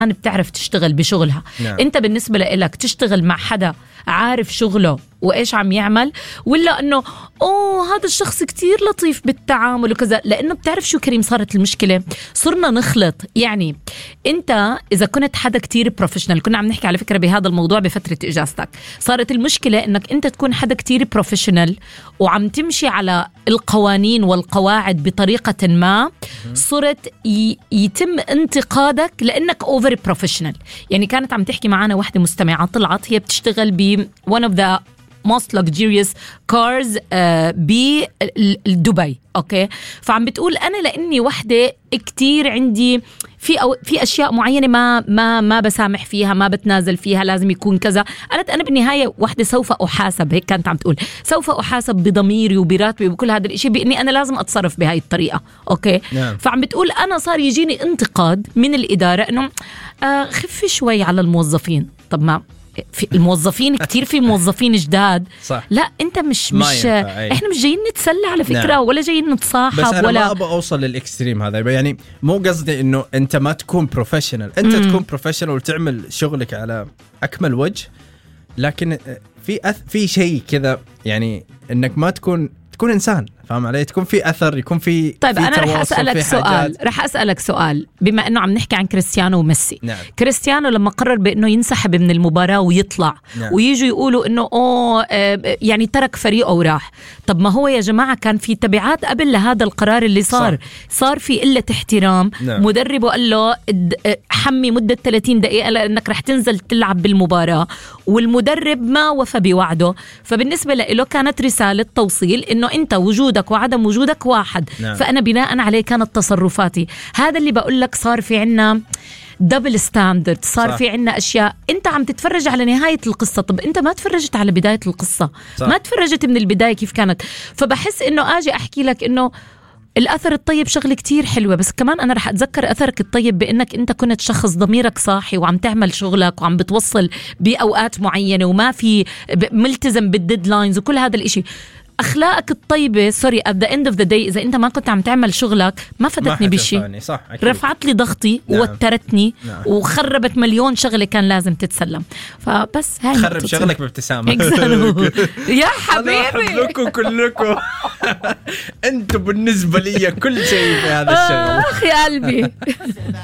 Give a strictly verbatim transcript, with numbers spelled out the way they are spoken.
بتعرف تشتغل بشغلها. نعم. انت بالنسبة لك تشتغل مع حدا عارف شغله وإيش عم يعمل، ولا أنه أوه هذا الشخص كتير لطيف بالتعامل وكذا؟ لأنه بتعرف شو كريم صارت المشكلة، صرنا نخلط. يعني أنت إذا كنت حدا كتير بروفيشنال، كنا عم نحكي على فكرة بهذا الموضوع بفترة إجازتك، صارت المشكلة أنك أنت تكون حدا كتير بروفيشنال وعم تمشي على القوانين والقواعد بطريقة ما، صرت ي- يتم انتقادك لأنك أوفر بروفيشنال. يعني كانت عم تحكي معنا واحدة مستمعة طلعت هي بتشتغل ب one of the most luxurious cars uh, بدبي، اوكي، فعم بتقول انا لاني وحده كتير عندي في أو في اشياء معينه ما ما ما بسامح فيها، ما بتنازل فيها، لازم يكون كذا. قالت انا بالنهايه وحده سوف احاسب، هيك كانت عم تقول، سوف احاسب بضميري وبراتبي وبكل هذا الاشي باني انا لازم اتصرف بهاي الطريقه، اوكي. نعم. فعم بتقول انا صار يجيني انتقاد من الاداره انه آه خف شوي على الموظفين. طب ما في الموظفين كتير، في موظفين جداد، صح. لا انت مش ما مش ينفع. احنا مش جايين نتسلى على فكرة. نعم. ولا جايين نتصاحب، بس أنا ولا ما أبغى أوصل للإكستريم هذا. يعني مو قصدي إنه أنت ما تكون بروفيشنال، أنت مم. تكون بروفيشنال وتعمل شغلك على أكمل وجه، لكن في أث... في شيء كذا، يعني إنك ما تكون تكون إنسان، فاهم علي؟ تكون في أثر، يكون في طيب في أنا رح تواصل، أسألك في سؤال حاجات. رح أسألك سؤال بما أنه عم نحكي عن كريستيانو وميسي. نعم. كريستيانو لما قرر بأنه ينسحب من المباراة ويطلع، نعم. ويجوا يقولوا أنه أوه آه، يعني ترك فريقه وراح. طب ما هو يا جماعة كان في تبعات قبل لهذا القرار اللي صار. صح. صار في قلة احترام. نعم. مدربه قال له اد- آه، حمي مدة ثلاثين دقيقة لأنك رح تنزل تلعب بالمباراة، والمدرب ما وفى بوعده. فبالنسبة له كانت رسالة توصيل أنه أنت وجودك وعدم وجودك واحد. نعم. فأنا بناء عليه كانت تصرفاتي. هذا اللي بقول لك، صار في عنا دبل ستاندرد، صار صح. في عنا أشياء. أنت عم تتفرج على نهاية القصة، طب أنت ما تفرجت على بداية القصة. صح. ما تفرجت من البداية كيف كانت. فبحس إنه أجي أحكي لك إنه الأثر الطيب شغلة كتير حلوة، بس كمان أنا رح أتذكر أثرك الطيب بأنك أنت كنت شخص ضميرك صاحي وعم تعمل شغلك وعم بتوصل بأوقات معينة وما في ملتزم بالديدلاينز وكل هذا الإشي. أخلاقك الطيبة سوري at the end of the day إذا أنت ما كنت عم تعمل شغلك ما ما فادتني بشيء. حتنفعني. صح. أكيد. رفعت لي ضغطي. نعم. ووترتني. نعم. وخربت مليون شغلة كان لازم تتسلم. فبس هاي خرب نقطتي. شغلك بابتسامة. Exactly. يا أنا حبيبي أحبكم كلكم. أنتوا بالنسبة لي كل شيء في هذا الشغل. آخ يا قلبي.